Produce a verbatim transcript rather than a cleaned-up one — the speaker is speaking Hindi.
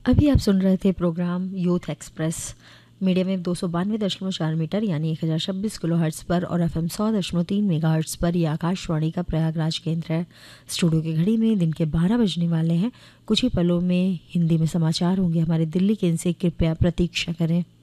अभी आप सुन रहे थे programme youth express medium wave दो सौ बानवे दशमलव चार मीटर यानी एक हज़ार छब्बीस किलो हर्ट्ज़ पर और एफ एम सौ दशमलव तीन मेगा हर्ट्ज़ पर। यह आकाशवाणी का प्रयागराज केंद्र है। स्टूडियो की घड़ी में दिन के बारह बजने वाले हैं। कुछ ही पलों में हिंदी में समाचार होंगे हमारे दिल्ली केंद्र से। कृपया प्रतीक्षा करें।